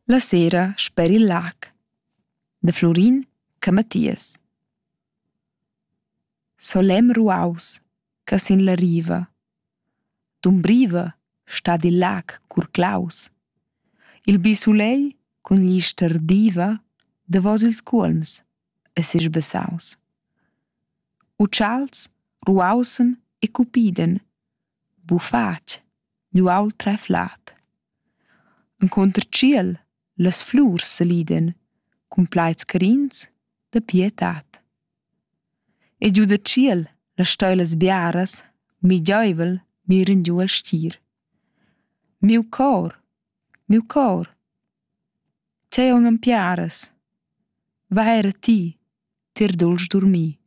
La sera sper il lag da Florin Camattias. Solem ruaus che sin la riva, d'umbriva sta il lag cur claus. Il bisulei cun gli stardiva davos ils cuolms e sesbassaus. Utschals ruausen e cupiden, bufatg, gluaul treflat. Encunter ciel las flurs saliden, cun plaids carins da pietat. E giu da ciel las stoilas biaras migieivel miran giu al stir. Miu cor, tgei aunc empiaras, va era ti, tier dulsch durmir.